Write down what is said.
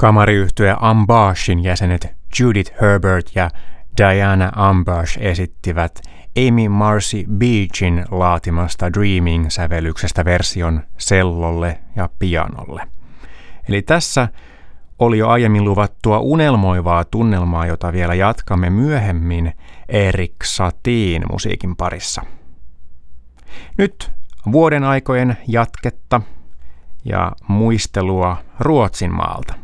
Kamariyhtye Ambashin jäsenet Judith Herbert ja Diana Ambash esittivät Amy Marcy Beachin laatimasta Dreaming-sävellyksestä version cellolle ja pianolle. Eli tässä oli jo aiemmin luvattua unelmoivaa tunnelmaa, jota vielä jatkamme myöhemmin Erik Satien musiikin parissa. Nyt vuoden aikojen jatketta ja muistelua Ruotsin maalta.